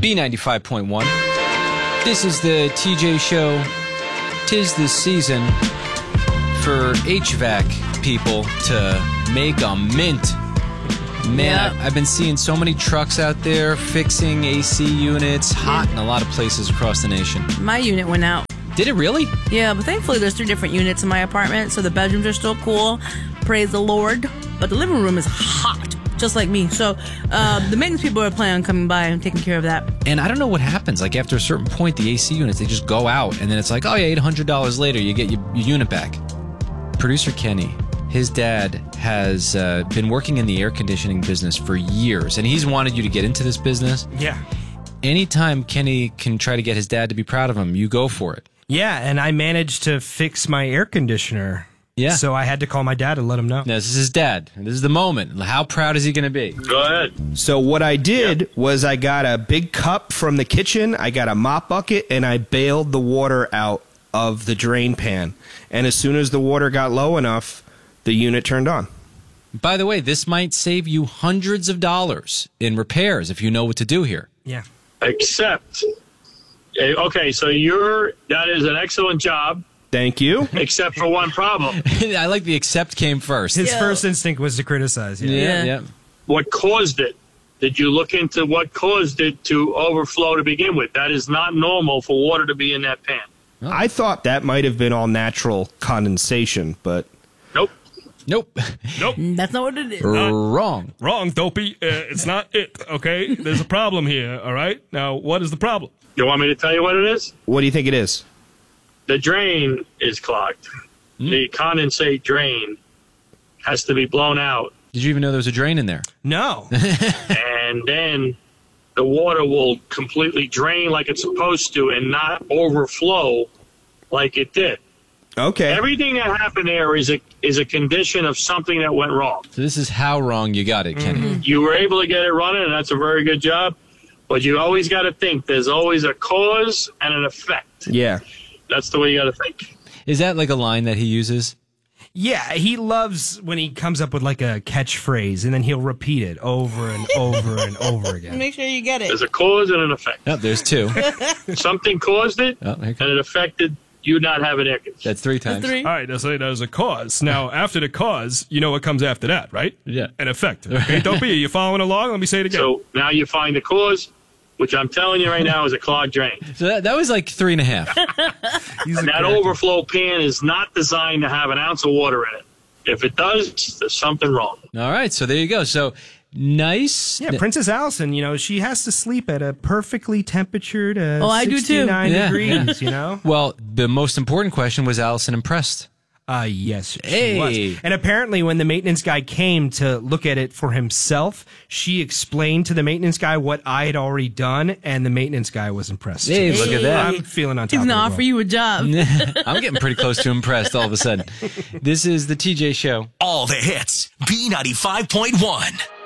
B95.1. This is the TJ Show. 'Tis the season for HVAC people to make a mint. Man, I've been seeing so many trucks out there fixing AC units, hot in a lot of places across the nation. My unit went out. Did it really? Yeah, but thankfully there's 3 different units in my apartment, so the bedrooms are still cool. Praise the Lord. But the living room is hot, just like me. So the maintenance people are planning on coming by and taking care of that. And I don't know what happens. Like, after a certain point, the AC units, they just go out. And then it's like, oh, yeah, $800 later, you get your unit back. Producer Kenny, his dad has been working in the air conditioning business for years. And he's wanted you to get into this business. Yeah. Anytime Kenny can try to get his dad to be proud of him, you go for it. Yeah, and I managed to fix my air conditioner. Yeah. So I had to call my dad and let him know. Now, this is his dad. This is the moment. How proud is he going to be? Go ahead. So what I did was I got a big cup from the kitchen, I got a mop bucket, and I bailed the water out of the drain pan. And as soon as the water got low enough, the unit turned on. By the way, this might save you hundreds of dollars in repairs if you know what to do here. Yeah. Except, okay, so that is an excellent job. Thank you. Except for one problem. I like the except came first. His first instinct was to criticize. Yeah. What caused it? Did you look into what caused it to overflow to begin with? That is not normal for water to be in that pan. Oh. I thought that might have been all natural condensation, but... Nope. That's not what it is. Wrong. Wrong, dopey. It's not it, okay? There's a problem here, all right? Now, what is the problem? You want me to tell you what it is? What do you think it is? The drain is clogged. The condensate drain has to be blown out. Did you even know there was a drain in there? No. And then the water will completely drain like it's supposed to and not overflow like it did. Okay. Everything that happened there is a condition of something that went wrong. So this is how wrong you got it, Kenny. You were able to get it running, and that's a very good job. But you always got to think there's always a cause and an effect. Yeah. That's the way you got to think. Is that like a line that he uses? Yeah, he loves when he comes up with like a catchphrase, and then he'll repeat it over and over and over again. Make sure you get it. There's a cause and an effect. Oh, there's 2. Something caused it, okay. and it affected you not having air conditioning. That's 3 times. That's 3. All right, let's say there's a cause. Now, after the cause, you know what comes after that, right? Yeah. An effect. Okay, dopey, are you following along? Let me say it again. So now you find the cause, which I'm telling you right now is a clogged drain. So that was like 3.5. And that overflow pan is not designed to have an ounce of water in it. If it does, there's something wrong. All right, so there you go. So nice. Yeah, Princess Allison, she has to sleep at a perfectly temperatured I do too. 69 Yeah. degrees, Well, the most important question was Allison impressed? Yes, she Hey. was. And apparently when the maintenance guy came to look at it for himself, she explained to the maintenance guy what I had already done, and the maintenance guy was impressed. Hey, look at that. I'm feeling on top He's of going to the offer world. you a job. I'm getting pretty close to impressed all of a sudden. This is the TJ Show. All the hits. B95.1.